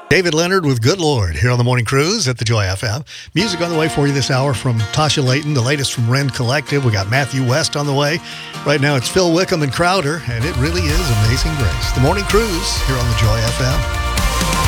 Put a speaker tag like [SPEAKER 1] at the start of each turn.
[SPEAKER 1] David Leonard with Good Lord here on the Morning Cruise at the Joy FM. Music on the way for you this hour from Tasha Layton, the latest from Ren Collective. We got Matthew West on the way. Right now it's Phil Wickham and Crowder, and it really is Amazing Grace. The Morning Cruise here on the Joy FM.